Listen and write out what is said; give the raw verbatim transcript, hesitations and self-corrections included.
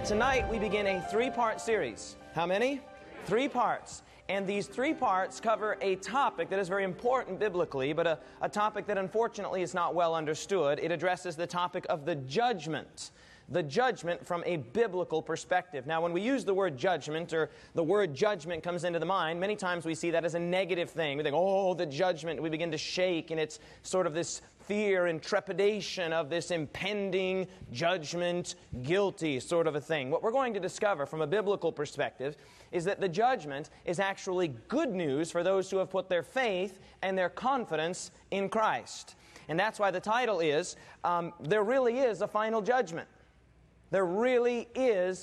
Tonight we begin a three-part series. How many? Three parts. And these three parts cover a topic that is very important biblically, but a, a topic that unfortunately is not well understood. It addresses the topic of the judgment. The judgment from a biblical perspective. Now, when we use the word judgment, or the word judgment comes into the mind, many times we see that as a negative thing. We think, oh, the judgment. We begin to shake, and it's sort of this fear and trepidation of this impending judgment, guilty sort of a thing. What we're going to discover from a biblical perspective is that the judgment is actually good news for those who have put their faith and their confidence in Christ. And that's why the title is, um, There Really Is a Final Judgment. There really is